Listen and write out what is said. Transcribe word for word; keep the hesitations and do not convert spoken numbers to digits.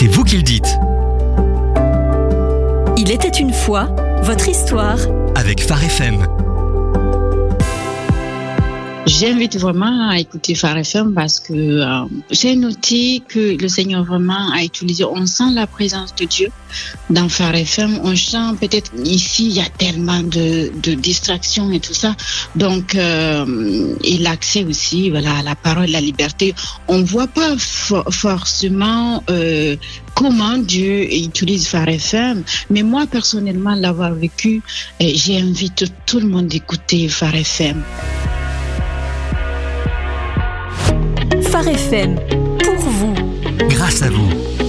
c'est vous qui le dites. Il était une fois, votre histoire. Avec Phare F M. J'invite vraiment à écouter Phare F M parce que euh, j'ai noté que le Seigneur vraiment a utilisé, on sent la présence de Dieu dans Phare F M, on sent peut-être ici il y a tellement de, de distractions et tout ça, donc euh, et l'accès aussi voilà, à la parole, la liberté, on ne voit pas for- forcément euh, comment Dieu utilise Phare F M, mais moi personnellement l'avoir vécu, euh, j'invite tout le monde d'écouter Phare F M. Phare F M, pour vous. Grâce à vous.